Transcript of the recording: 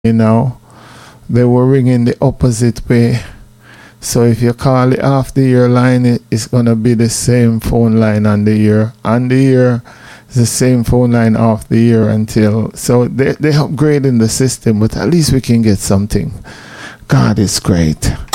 You know, they were ringing the opposite way. So if you call the half the year line, it's gonna be the same phone line on the year. On the year, it's the same phone line off the year until. So they're upgrading the system, but at least we can get something. God is great.